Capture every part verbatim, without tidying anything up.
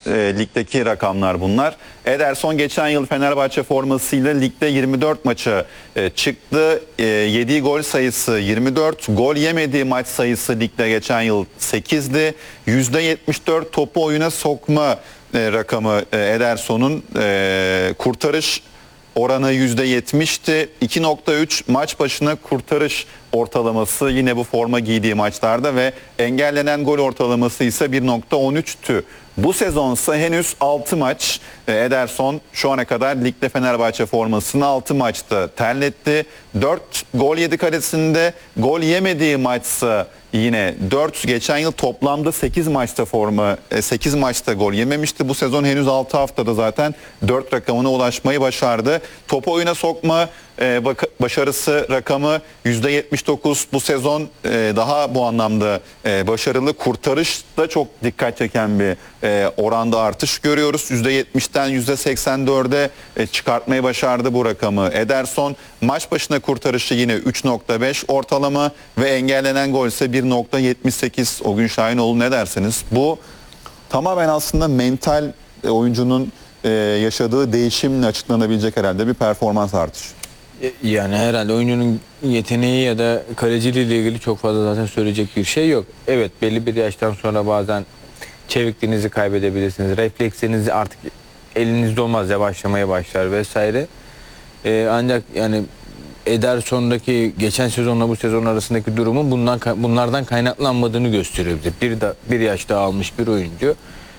E, ligdeki rakamlar bunlar. Ederson geçen yıl Fenerbahçe formasıyla ligde yirmi dört maça e, çıktı. E, yediği gol sayısı yirmi dört. Gol yemediği maç sayısı ligde geçen yıl sekizdi. yüzde yetmiş dört topu oyuna sokma e, rakamı e, Ederson'un. E, kurtarış oranı yüzde yetmişti. iki nokta üç maç başına kurtarış ortalaması yine bu forma giydiği maçlarda ve engellenen gol ortalaması ise bir nokta on üçtü. Bu sezonsa henüz altı maç Ederson şu ana kadar ligde Fenerbahçe formasını altı maçta terletti. dört gol yedi kalesinde, gol yemediği maçsa yine dört. Geçen yıl toplamda sekiz maçta forma sekiz maçta gol yememişti. Bu sezon henüz altı haftada zaten dört rakamına ulaşmayı başardı. Topu oyuna sokma başarısı rakamı yüzde yetmiş dokuz. Bu sezon daha bu anlamda başarılı. Kurtarış da çok dikkat çeken bir oranda artış görüyoruz. yüzde yetmişten yüzde seksen dörde çıkartmayı başardı bu rakamı Ederson. Maç başına kurtarışı yine üç nokta beş ortalama ve engellenen gol ise bir nokta yetmiş sekiz. O gün Şahinoğlu ne dersiniz? Bu tamamen aslında mental oyuncunun yaşadığı değişimle açıklanabilecek herhalde bir performans artışı. Yani herhalde oyuncunun yeteneği ya da kaleciliği ile ilgili çok fazla zaten söyleyecek bir şey yok. Evet, belli bir yaştan sonra bazen çevikliğinizi kaybedebilirsiniz. Refleksleriniz artık elinizde olmaz, yavaşlamaya başlar vesaire. Ee, ancak yani Ederson'daki geçen sezonla bu sezon arasındaki durumun bundan bunlardan kaynaklanmadığını gösteriyor bize. Bir, da, bir yaş daha almış bir oyuncu.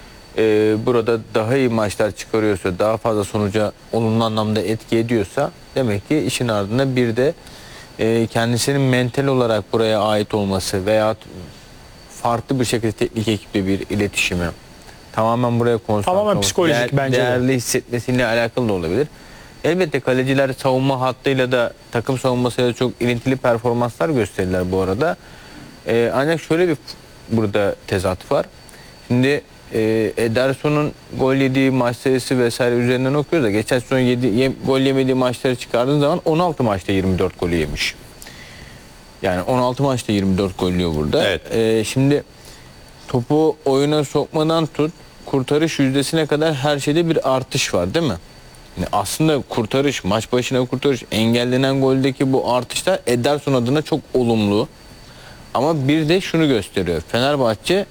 Ee, burada daha iyi maçlar çıkarıyorsa, daha fazla sonuca olumlu anlamda etki ediyorsa demek ki işin ardında bir de e, kendisinin mental olarak buraya ait olması veya farklı bir şekilde teknik ekiple bir iletişimi, tamamen buraya konsantre tamamen olması, psikolojik değer, bence değerli de. hissetmesiyle alakalı da olabilir. Elbette kaleciler savunma hattıyla da takım savunmasıyla çok ilintili performanslar gösterirler bu arada. Ee, ancak şöyle bir burada tezat var. Şimdi e, Ederson'un gol yediği maç sayısı vesaire üzerinden okuyoruz da geçen sezon yedi, ye, gol yemediği maçları çıkardığın zaman on altı maçta yirmi dört golü yemiş. Yani on altı maçta yirmi dört gol yiyor burada. Evet. Ee, şimdi topu oyuna sokmadan tut, kurtarış yüzdesine kadar her şeyde bir artış var değil mi? Yani aslında kurtarış, maç başına kurtarış, engellenen goldeki bu artışlar Ederson adına çok olumlu. Ama bir de şunu gösteriyor. Fenerbahçe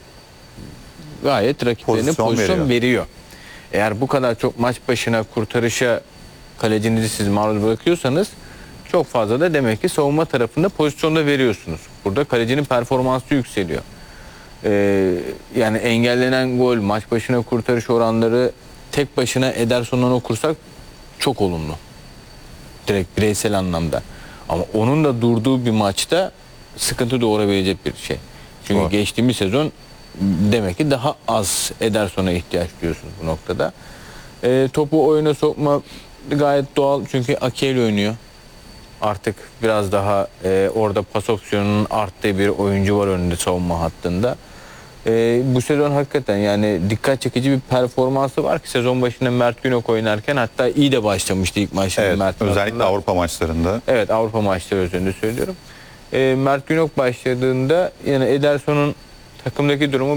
gayet rakiplerine pozisyon, pozisyon veriyor. veriyor. Eğer bu kadar çok maç başına kurtarışa kalecinizi siz maruz bırakıyorsanız çok fazla da demek ki savunma tarafında pozisyonda veriyorsunuz. Burada kalecinin performansı yükseliyor. Ee, yani engellenen gol, maç başına kurtarış oranları tek başına Ederson'dan okursak çok olumlu. Direkt bireysel anlamda. Ama onun da durduğu bir maçta sıkıntı doğurabilecek bir şey. Çünkü Doğru. geçtiğimiz sezon demek ki daha az Ederson'a ihtiyaç duyuyorsunuz bu noktada. E, topu oyuna sokma gayet doğal çünkü Akiel oynuyor. Artık biraz daha e, orada pas opsiyonunun arttığı bir oyuncu var önünde savunma hattında. Ee, bu sezon hakikaten yani dikkat çekici bir performansı var ki sezon başında Mert Günok oynarken hatta iyi de başlamıştı ilk maçta. Evet, Mert özellikle hattında. Avrupa maçlarında. Evet, Avrupa maçları üzerinde söylüyorum. Ee, Mert Günok başladığında yani Ederson'un takımdaki durumu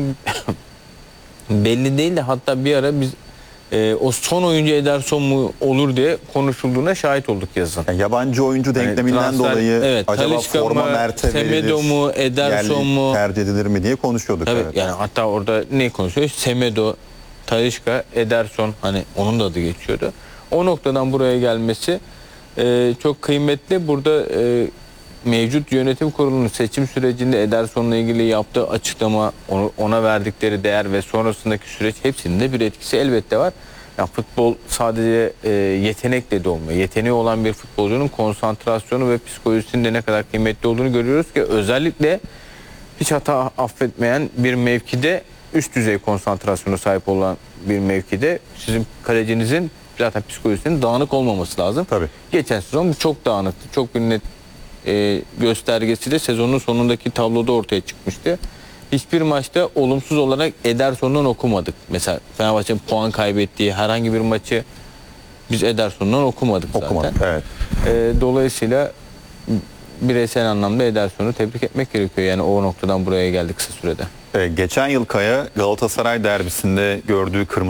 belli değil de hatta bir ara biz e, o son oyuncu Ederson mu olur diye konuşulduğuna şahit olduk yazın. Yani yabancı oyuncu denkleminden yani transfer, dolayı evet, acaba Talisca forma mı, Mert'e verilir, Semedo mu, Ederson mu tercih edilir mi diye konuşuyorduk. Evet, evet. yani hatta orada ne konuşuyor? Semedo, Talisca, Ederson, hani onun da adı geçiyordu. O noktadan buraya gelmesi e, çok kıymetli. Burada e, mevcut yönetim kurulunun seçim sürecinde Ederson'la ilgili yaptığı açıklama, onu, ona verdikleri değer ve sonrasındaki süreç hepsinin de bir etkisi elbette var. Ya futbol sadece e, yetenekle de olmuyor. Yeteneği olan bir futbolcunun konsantrasyonu ve psikolojisinin de ne kadar kıymetli olduğunu görüyoruz ki özellikle hiç hata affetmeyen bir mevkide, üst düzey konsantrasyona sahip olan bir mevkide sizin kalecinizin zaten psikolojisinin dağınık olmaması lazım. Tabii. Geçen sezon çok dağınıktı. Çok bir net e, göstergesi de sezonun sonundaki tabloda ortaya çıkmıştı. Hiçbir maçta olumsuz olarak Ederson'dan okumadık. Mesela Fenerbahçe'nin puan kaybettiği herhangi bir maçı biz Ederson'dan okumadık zaten. Okumadık, evet. E, dolayısıyla bireysel anlamda Ederson'u tebrik etmek gerekiyor. Yani o noktadan buraya geldi kısa sürede. Ee, geçen yıl Kaya Galatasaray derbisinde gördüğü kırmızı